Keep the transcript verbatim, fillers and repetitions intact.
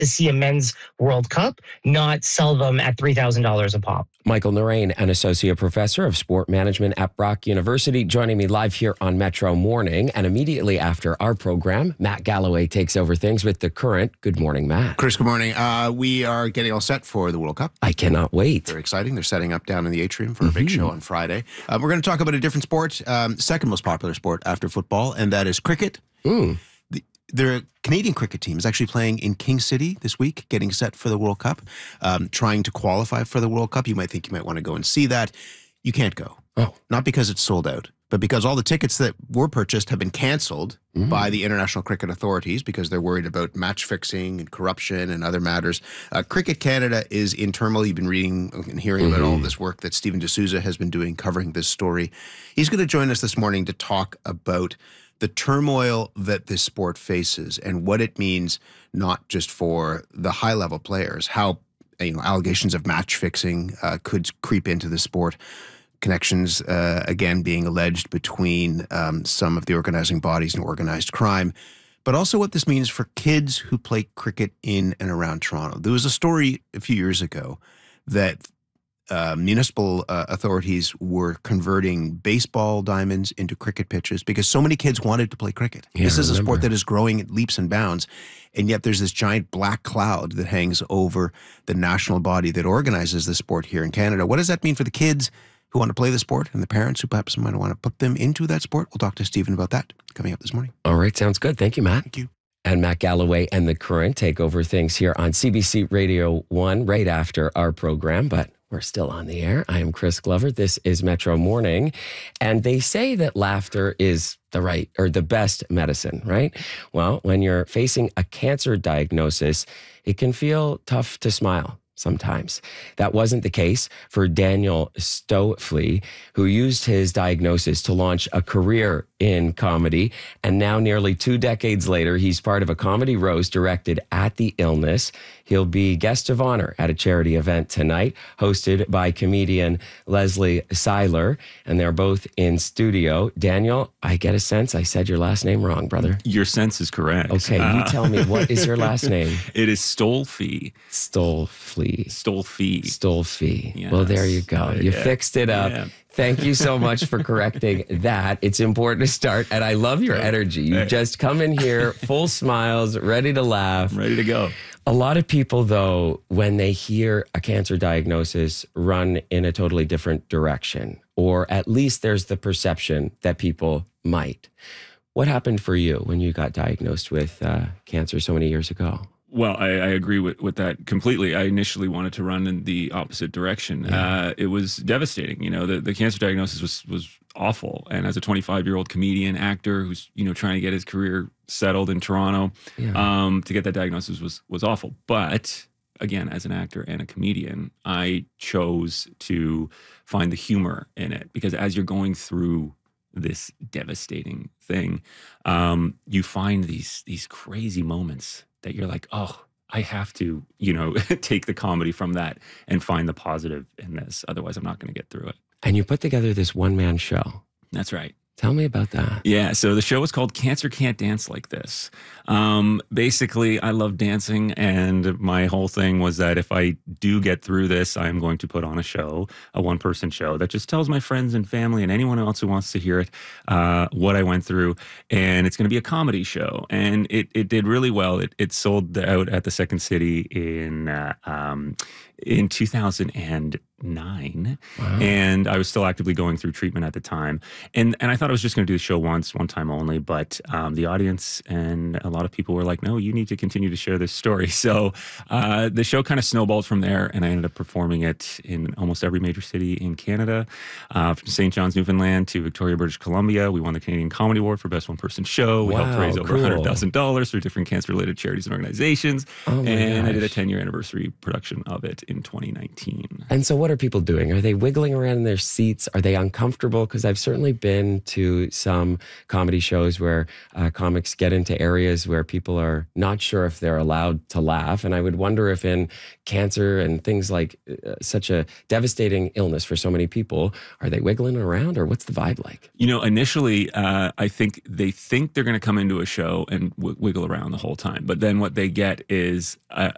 to see a men's World Cup, not sell them at three thousand dollars a pop. Michael Narain, an associate professor of sport management at Brock University, joining me live here on Metro Morning. And immediately after our program, Matt Galloway takes over things with The Current. Good morning, Matt. Chris, good morning. Uh, we are getting all set for the World Cup. I cannot wait. Very exciting. They're setting up down in the atrium for a big show on Friday. Uh, we're going to talk about a different sport, um, second most popular sport after football, and that is cricket. Mm. The, their Canadian cricket team is actually playing in King City this week, getting set for the World Cup, um, trying to qualify for the World Cup. You might think you might want to go and see that. You can't go. Oh. Not because it's sold out, but because all the tickets that were purchased have been canceled mm. by the international cricket authorities because they're worried about match fixing and corruption and other matters. Uh, Cricket Canada is in turmoil. You've been reading and hearing mm-hmm. about all of this work that Stephen D'Souza has been doing covering this story. He's going to join us this morning to talk about the turmoil that this sport faces and what it means not just for the high-level players, how you know allegations of match fixing uh, could creep into the sport, connections, uh, again, being alleged between um, some of the organizing bodies and organized crime, but also what this means for kids who play cricket in and around Toronto. There was a story a few years ago that uh, municipal uh, authorities were converting baseball diamonds into cricket pitches because so many kids wanted to play cricket. Yeah, this is a remember. sport that is growing at leaps and bounds, and yet there's this giant black cloud that hangs over the national body that organizes the sport here in Canada. What does that mean for the kids who want to play the sport and the parents who perhaps might want to put them into that sport? We'll talk to Stephen about that coming up this morning. All right, sounds good. Thank you, Matt. Thank you. And Matt Galloway and The Current take over things here on C B C Radio one right after our program, but we're still on the air. I am Chris Glover. This is Metro Morning. And they say that laughter is the right or the best medicine, right? Well, when you're facing a cancer diagnosis, it can feel tough to smile sometimes. That wasn't the case for Daniel Stofle, who used his diagnosis to launch a career in comedy. And now nearly two decades later, he's part of a comedy roast directed at the illness. He'll be guest of honor at a charity event tonight, hosted by comedian Leslie Seiler. And they're both in studio. Daniel, I get a sense I said your last name wrong, brother. Your sense is correct. Okay, uh, you tell me, what is your last name? It is Stolfe. Stolfe. Stolfe. Stolfe. Yes. Well, there you go. You yeah. fixed it up. Yeah. Thank you so much for correcting that. It's important to start, and I love your energy. You just come in here full smiles, ready to laugh. I'm ready to go. A lot of people, though, when they hear a cancer diagnosis, run in a totally different direction, or at least there's the perception that people might. What happened for you when you got diagnosed with uh, cancer so many years ago? Well, I, I agree with, with that completely. I initially wanted to run in the opposite direction. Yeah. Uh, it was devastating. You know, the, the cancer diagnosis was was awful. And as a twenty-five-year-old comedian, actor who's, you know, trying to get his career settled in Toronto, Yeah. um, to get that diagnosis was was awful. But again, as an actor and a comedian, I chose to find the humor in it because as you're going through this devastating thing, um, you find these these crazy moments that you're like, oh, I have to, you know, take the comedy from that and find the positive in this. Otherwise, I'm not going to get through it. And you put together this one-man show. That's right. Tell me about that. Yeah, so the show is called Cancer Can't Dance Like This. Um, basically, I love dancing, and my whole thing was that if I do get through this, I'm going to put on a show, a one-person show that just tells my friends and family and anyone else who wants to hear it uh, what I went through, and it's going to be a comedy show. And it it did really well. It it sold out at the Second City in uh, um, in two thousand nine. Wow. And I was still actively going through treatment at the time. And and I thought I was just going to do the show once, one time only. But um, the audience and a lot of people were like, no, you need to continue to share this story. So uh, the show kind of snowballed from there. And I ended up performing it in almost every major city in Canada, uh, from Saint John's, Newfoundland to Victoria, British Columbia. We won the Canadian Comedy Award for Best One Person Show. We Wow, helped raise over cool. one hundred thousand dollars for different cancer-related charities and organizations. Oh my and I did a gosh. ten-year anniversary production of it in twenty nineteen. And so what are people doing? Are they wiggling around in their seats? Are they uncomfortable? Because I've certainly been to some comedy shows where uh, comics get into areas where people are not sure if they're allowed to laugh. And I would wonder if in cancer and things like uh, such a devastating illness for so many people, are they wiggling around or what's the vibe like? You know, initially, uh, I think they think they're going to come into a show and w- wiggle around the whole time. But then what they get is a,